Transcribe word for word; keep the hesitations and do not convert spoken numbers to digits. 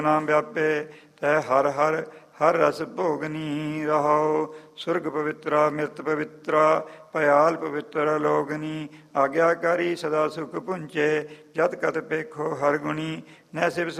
ਨਾਮ ਵਿਆਪੇ ਤੈ ਹਰ ਹਰ ਹਰ ਰਸ ਭੋਗਨੀ ਰਹਾਉ। ਸੁਰਗ ਪਵਿੱਤਰਾ ਮਿਰਤ ਪਵਿੱਤਰਾ ਭਿਆਲ ਪਵਿੱਤਰ ਲੋਗਨੀ। ਆਗਿਆਕਾਰੀ ਸਦਾ ਸੁਖ ਪੁੰਚੇ ਜਤ ਕਤ ਪੇਖੋ ਹਰ ਗੁਣੀ। ਨੈ ਸਿਵ